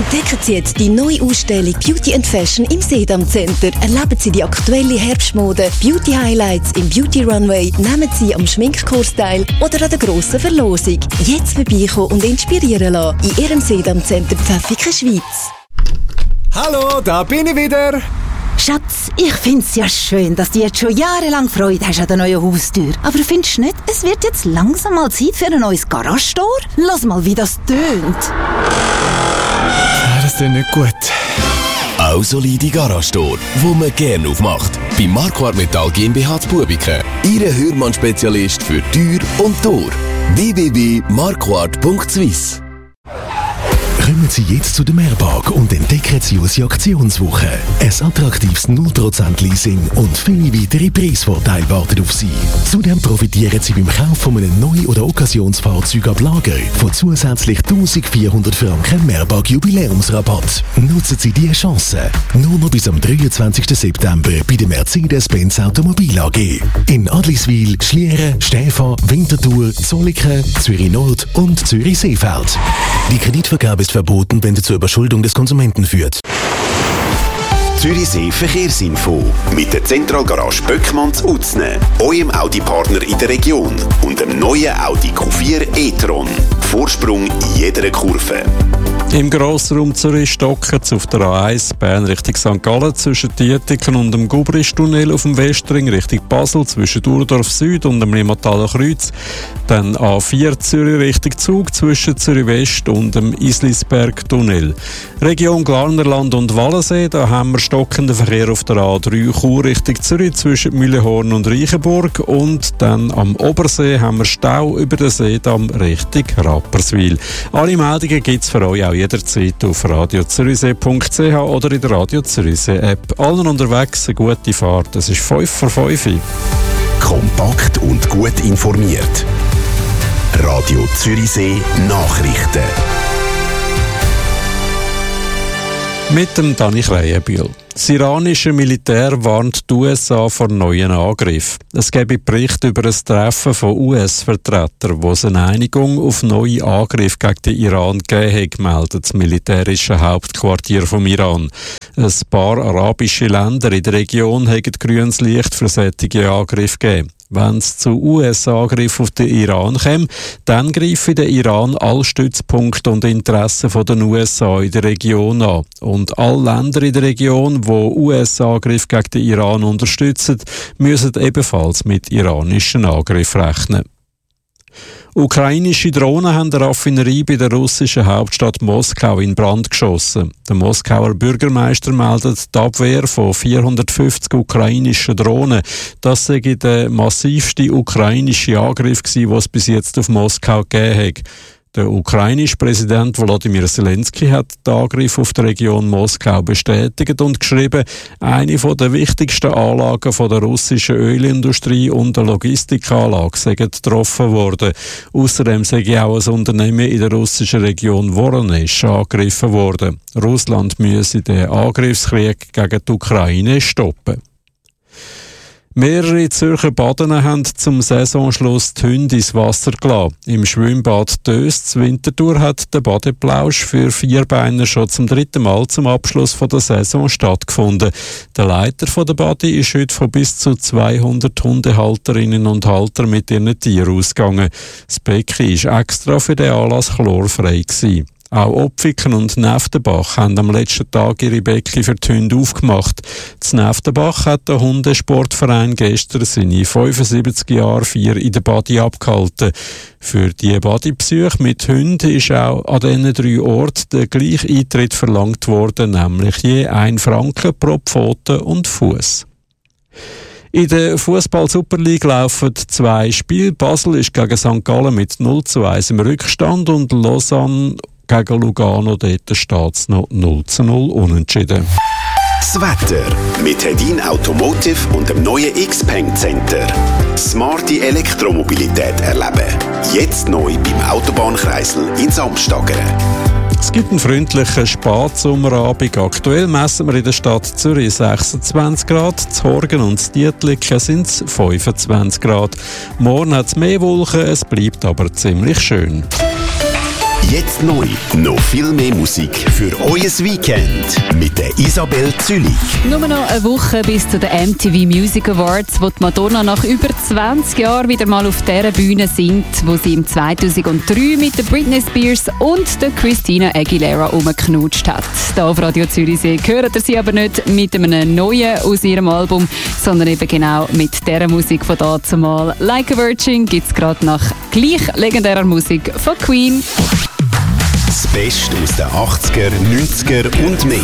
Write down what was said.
Entdecken Sie jetzt die neue Ausstellung Beauty and Fashion im Sedam Center. Erleben Sie die aktuelle Herbstmode, Beauty Highlights im Beauty Runway, nehmen Sie am Schminkkurs teil oder an der grossen Verlosung. Jetzt vorbeikommen und inspirieren lassen in Ihrem Sedam Center Pfäffiken, Schweiz. Hallo, da bin ich wieder. Schatz, ich find's ja schön, dass du jetzt schon jahrelang Freude hast an der neuen Haustür. Aber findest du nicht, es wird jetzt langsam mal Zeit für ein neues Garagentor? Lass mal, wie das tönt. Das ist nicht gut. Auch solide Garagentor, wo man gerne aufmacht. Bei Marquardt Metall GmbH zu Bubiken. Ihre Hürmann-Spezialist für Tür und Tor. www.marquardt.swiss. Kommen Sie jetzt zu der Mehrpark und entdecken Sie unsere Aktionswoche. Ein attraktives 0% Leasing und viele weitere Preisvorteile warten auf Sie. Zudem profitieren Sie beim Kauf von einem Neu- oder Occasionsfahrzeug ab Lager von zusätzlich 1400 Franken Mehrpark Jubiläumsrabatt. Nutzen Sie diese Chance. Nur noch bis am 23. September bei der Mercedes-Benz Automobil AG. In Adliswil, Schlieren, Stäfa, Winterthur, Zolliken, Zürich Nord und Zürich Seefeld. Die Kreditvergabe ist verboten, wenn sie zur Überschuldung des Konsumenten führt. Zürichsee Verkehrsinfo mit der Zentralgarage Böckmanns Utzne, eurem Audi-Partner in der Region und dem neuen Audi Q4 e-tron. Vorsprung in jeder Kurve. Im Grossraum Zürich stocken auf der A1 Bern Richtung St. Gallen zwischen Dietiken und dem Gubristunnel auf dem Westring Richtung Basel zwischen Urdorf Süd und dem Limataler Kreuz. Dann A4 Zürich Richtung Zug zwischen Zürich West und dem Islisberg-Tunnel. Region Glarnerland und Wallensee, da haben wir stockenden Verkehr auf der A3 Chur Richtung Zürich zwischen Mühlehorn und Reichenburg. Und dann am Obersee haben wir Stau über den Seedamm Richtung Rapperswil. Alle Meldungen gibt es für euch auch jederzeit auf radiozürichsee.ch oder in der Radio Zürichsee App. Allen unterwegs eine gute Fahrt. Es ist 5 vor 5. Kompakt und gut informiert. Radio Zürichsee Nachrichten. Mit dem Dani Kreienbühl. Das iranische Militär warnt die USA vor neuen Angriffen. Es gebe Berichte über ein Treffen von US-Vertretern, wo es eine Einigung auf neue Angriffe gegen den Iran gegeben hat, meldet das militärische Hauptquartier vom Iran. Ein paar arabische Länder in der Region haben grünes Licht für solche Angriffe gegeben. Wenn es zu US-Angriffen auf den Iran käme, dann greife der Iran alle Stützpunkte und Interessen der USA in der Region an. Und alle Länder in der Region, die US-Angriffe gegen den Iran unterstützen, müssen ebenfalls mit iranischen Angriffen rechnen. Ukrainische Drohnen haben eine Raffinerie bei der russischen Hauptstadt Moskau in Brand geschossen. Der Moskauer Bürgermeister meldet die Abwehr von 450 ukrainischen Drohnen. Das sei der massivste ukrainische Angriff gewesen, den es bis jetzt auf Moskau gegeben hat. Der ukrainische Präsident Volodymyr Zelensky hat den Angriff auf die Region Moskau bestätigt und geschrieben, eine der wichtigsten Anlagen der russischen Ölindustrie und der Logistikanlage sei getroffen worden. Außerdem sei auch ein Unternehmen in der russischen Region Voronezh angegriffen worden. Russland müsse den Angriffskrieg gegen die Ukraine stoppen. Mehrere Zürcher Baden haben zum Saisonschluss die Hunde ins Wasser gelassen. Im Schwimmbad Dös zu Winterthur hat der Badeplausch für Vierbeiner schon zum 3. Mal zum Abschluss der Saison stattgefunden. Der Leiter der Bade ist heute von bis zu 200 Hundehalterinnen und Halter mit ihren Tieren ausgegangen. Das Becken war extra für den Anlass chlorfrei gewesen. Auch Opfiken und Neftenbach haben am letzten Tag ihre Becken für die Hunde aufgemacht. In Neftenbach hat der Hundesportverein gestern seine 75 Jahre Feier in der Badi abgehalten. Für die Badi-Besuche mit Hunden ist auch an diesen 3 Orten der gleiche Eintritt verlangt worden, nämlich je 1 Franken pro Pfote und Fuß. In der Fußball-Super League laufen 2 Spiele. Basel ist gegen St. Gallen mit 0:1 im Rückstand und Lausanne gegen Lugano, dort steht es noch 0:0 unentschieden. Das Wetter mit Hedin Automotive und dem neuen X-Paint Center. Smarte Elektromobilität erleben. Jetzt neu beim Autobahnkreisel in Samstagern. Es gibt einen freundlichen Spatsommerabend. Aktuell messen wir in der Stadt Zürich 26 Grad, zu Horgen und zu Dietliken sind es 25 Grad. Morgen hat es mehr Wolken, es bleibt aber ziemlich schön. Jetzt neu. Noch viel mehr Musik für euer Weekend. Mit der Isabel Zülich. Nur noch eine Woche bis zu den MTV Music Awards, wo die Madonna nach über 20 Jahren wieder mal auf dieser Bühne singt, wo sie im 2003 mit der Britney Spears und der Christina Aguilera umgeknutscht hat. Hier auf Radio Zürichsee hört ihr sie aber nicht mit einem neuen aus ihrem Album, sondern eben genau mit dieser Musik von dazumal. Like a Virgin gibt es gerade nach gleich legendärer Musik von Queen. Das Beste aus den 80er, 90er und mehr.